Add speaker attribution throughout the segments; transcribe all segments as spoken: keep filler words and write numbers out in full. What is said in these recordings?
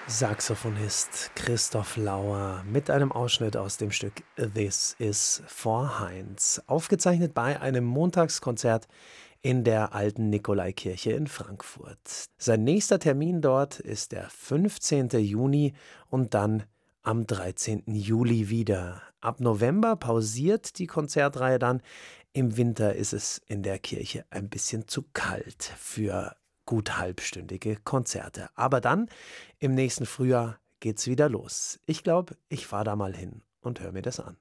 Speaker 1: Saxophonist Christoph Lauer mit einem Ausschnitt aus dem Stück This is for Heinz, aufgezeichnet bei einem Montagskonzert in der Alten Nikolaikirche in Frankfurt. Sein nächster Termin dort ist der fünfzehnte Juni und dann am dreizehnten Juli wieder. Ab November pausiert die Konzertreihe dann. Im Winter ist es in der Kirche ein bisschen zu kalt für gut halbstündige Konzerte. Aber dann, im nächsten Frühjahr, geht's wieder los. Ich glaube, ich fahre da mal hin und höre mir das an.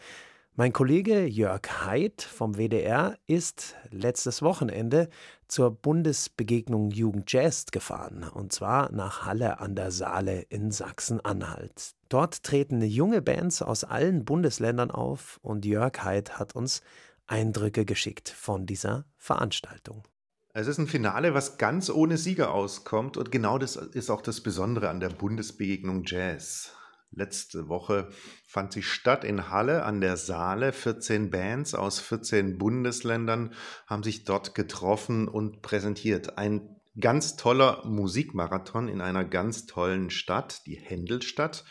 Speaker 1: Mein Kollege Jörg Haidt vom W D R ist letztes Wochenende zur Bundesbegegnung Jugend Jazz gefahren, und zwar nach Halle an der Saale in Sachsen-Anhalt. Dort treten junge Bands aus allen Bundesländern auf und Jörg Haidt hat uns Eindrücke geschickt von dieser Veranstaltung.
Speaker 2: Es ist ein Finale, was ganz ohne Sieger auskommt, und genau das ist auch das Besondere an der Bundesbegegnung Jazz. Letzte Woche fand sie statt in Halle an der Saale. vierzehn Bands aus vierzehn Bundesländern haben sich dort getroffen und präsentiert. Ein ganz toller Musikmarathon in einer ganz tollen Stadt, die Händelstadt.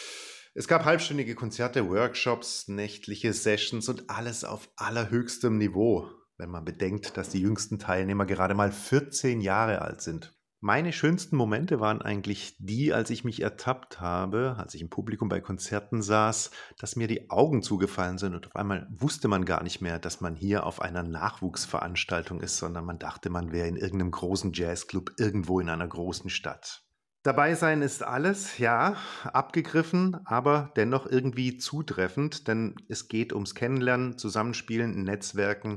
Speaker 2: Es gab halbstündige Konzerte, Workshops, nächtliche Sessions und alles auf allerhöchstem Niveau, wenn man bedenkt, dass die jüngsten Teilnehmer gerade mal vierzehn Jahre alt sind. Meine schönsten Momente waren eigentlich die, als ich mich ertappt habe, als ich im Publikum bei Konzerten saß, dass mir die Augen zugefallen sind und auf einmal wusste man gar nicht mehr, dass man hier auf einer Nachwuchsveranstaltung ist, sondern man dachte, man wäre in irgendeinem großen Jazzclub irgendwo in einer großen Stadt. Dabei sein ist alles, ja, abgegriffen, aber dennoch irgendwie zutreffend, denn es geht ums Kennenlernen, Zusammenspielen, Netzwerken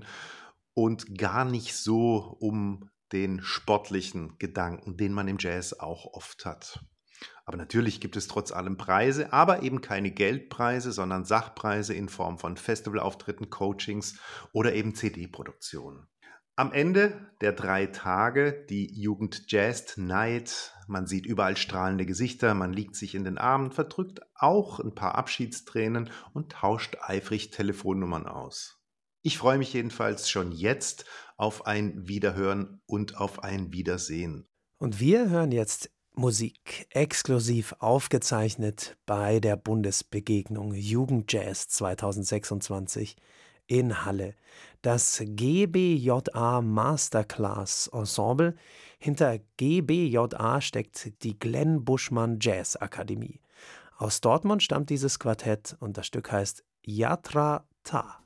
Speaker 2: und gar nicht so um den sportlichen Gedanken, den man im Jazz auch oft hat. Aber natürlich gibt es trotz allem Preise, aber eben keine Geldpreise, sondern Sachpreise in Form von Festivalauftritten, Coachings oder eben C D-Produktionen. Am Ende der drei Tage die Jugend Jazz Night. Man sieht überall strahlende Gesichter, man liegt sich in den Armen, verdrückt auch ein paar Abschiedstränen und tauscht eifrig Telefonnummern aus. Ich freue mich jedenfalls schon jetzt auf ein Wiederhören und auf ein Wiedersehen.
Speaker 1: Und wir hören jetzt Musik, exklusiv aufgezeichnet bei der Bundesbegegnung Jugend Jazz zweitausendsechsundzwanzig in Halle. Das G B J A Masterclass Ensemble. Hinter G B J A steckt die Glenn Buschmann Jazz Akademie. Aus Dortmund stammt dieses Quartett und das Stück heißt Yatra Ta.